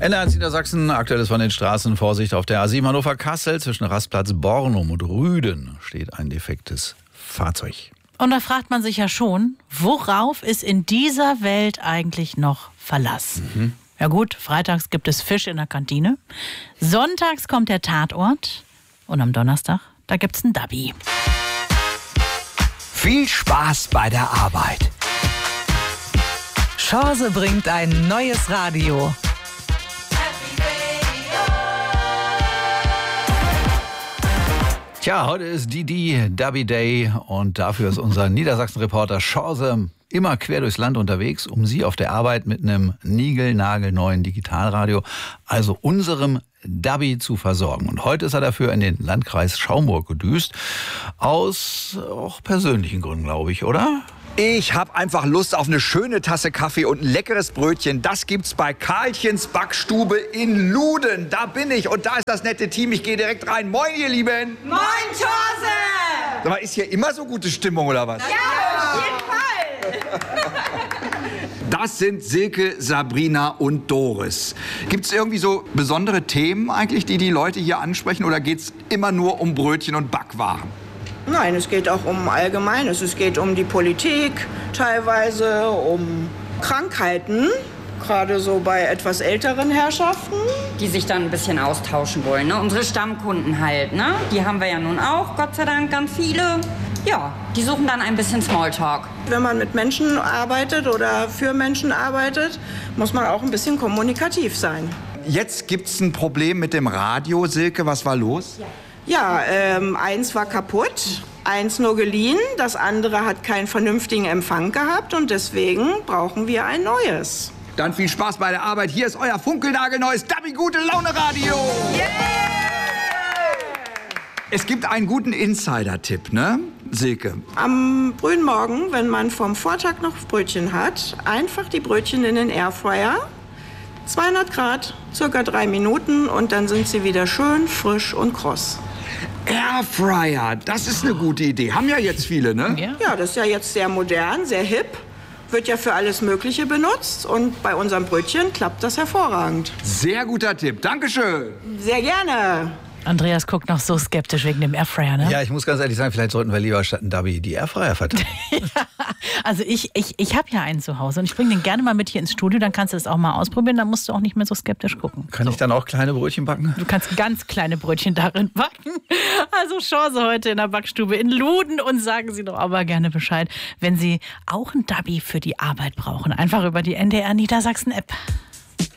NDR Niedersachsen, aktuelles von den Straßen. Vorsicht auf der A7 Hannover-Kassel. Zwischen Rastplatz Bornum und Rüden steht ein defektes Fahrzeug. Und da fragt man sich ja schon, worauf ist in dieser Welt eigentlich noch Verlass? Ja gut, freitags gibt es Fisch in der Kantine. Sonntags kommt der Tatort. Und am Donnerstag, da gibt's ein Dabi. Viel Spaß bei der Arbeit. Chance bringt ein neues Radio. Tja, heute ist die Dabi Day und dafür ist unser Niedersachsen-Reporter Chance immer quer durchs Land unterwegs, um Sie auf der Arbeit mit einem niegelnagelneuen Digitalradio, also unserem Dabi, zu versorgen. Und heute ist er dafür in den Landkreis Schaumburg gedüst. Aus auch persönlichen Gründen, glaube ich, oder? Ich habe einfach Lust auf eine schöne Tasse Kaffee und ein leckeres Brötchen. Das gibt's bei Karlchens Backstube in Luden. Da bin ich und da ist das nette Team. Ich gehe direkt rein. Moin, ihr Lieben. Moin, Chance! Sag mal, ist hier immer so gute Stimmung oder was? Ja, auf jeden Fall! Das sind Silke, Sabrina und Doris. Gibt's irgendwie so besondere Themen eigentlich, die Leute hier ansprechen? Oder geht's immer nur um Brötchen und Backwaren? Nein, es geht auch um Allgemeines. Es geht um die Politik, teilweise um Krankheiten, gerade so bei etwas älteren Herrschaften. Die sich dann ein bisschen austauschen wollen, ne? Unsere Stammkunden halt, ne? Die haben wir ja nun auch, Gott sei Dank, ganz viele. Ja, die suchen dann ein bisschen Smalltalk. Wenn man mit Menschen arbeitet oder für Menschen arbeitet, muss man auch ein bisschen kommunikativ sein. Jetzt gibt's ein Problem mit dem Radio, Silke. Was war los? Ja, eins war kaputt, eins nur geliehen, das andere hat keinen vernünftigen Empfang gehabt und deswegen brauchen wir ein neues. Dann viel Spaß bei der Arbeit. Hier ist euer funkelnagelneues Dabi Gute Laune Radio. Yeah! Es gibt einen guten Insider-Tipp, ne, Silke? Am frühen Morgen, wenn man vom Vortag noch Brötchen hat, einfach die Brötchen in den Airfryer. 200 Grad, circa 3 Minuten und dann sind sie wieder schön frisch und kross. Airfryer, das ist eine gute Idee. Haben ja jetzt viele, ne? Ja, das ist ja jetzt sehr modern, sehr hip. Wird ja für alles Mögliche benutzt und bei unserem Brötchen klappt das hervorragend. Sehr guter Tipp, Dankeschön. Sehr gerne. Andreas guckt noch so skeptisch wegen dem Airfryer, ne? Ja, ich muss ganz ehrlich sagen, vielleicht sollten wir lieber statt ein Dabi die Airfryer verteilen. Ja, also ich habe ja einen zu Hause und ich bringe den gerne mal mit hier ins Studio, dann kannst du es auch mal ausprobieren, dann musst du auch nicht mehr so skeptisch gucken. Kann ich dann auch kleine Brötchen backen? Du kannst ganz kleine Brötchen darin backen. Also Chance heute in der Backstube in Luden und sagen Sie doch aber gerne Bescheid, wenn Sie auch ein Dabi für die Arbeit brauchen. Einfach über die NDR Niedersachsen App.